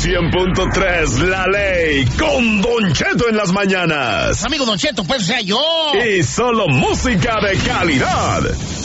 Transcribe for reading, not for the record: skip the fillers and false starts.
100.3 La Ley con Don Cheto en las mañanas. Amigo Don Cheto, pues sea yo. Y solo música de calidad.